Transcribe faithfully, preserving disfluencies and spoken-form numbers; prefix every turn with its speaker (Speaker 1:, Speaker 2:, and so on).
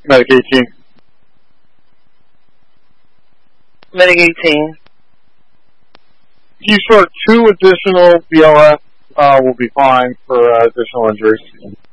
Speaker 1: Medic eighteen.
Speaker 2: Medic eighteen.
Speaker 1: If you start two additional B L S, uh, will be fine for uh, additional injuries.